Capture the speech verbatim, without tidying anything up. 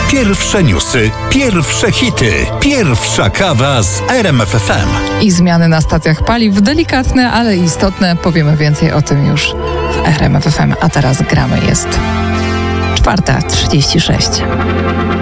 Pierwsze newsy, pierwsze hity, pierwsza kawa z R M F F M. I zmiany na stacjach paliw, delikatne, ale istotne. Powiemy więcej o tym już w R M F F M. A teraz gramy. Jest czwarta trzydzieści sześć.